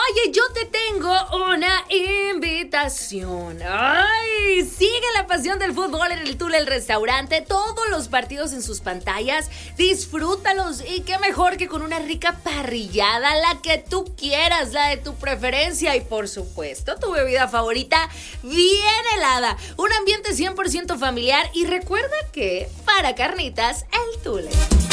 Oye, yo te tengo una invitación. Ay, sigue la pasión del fútbol en el Tula, el restaurante. Todos los partidos en sus pantallas. Disfrútalos. Y qué mejor que con una rica parrillada, la que tú quieras, la de tu preferencia. Y por supuesto, tu bebida favorita bien helada. Un ambiente 100% familiar. Y recuerda que para carnitas, el Tule.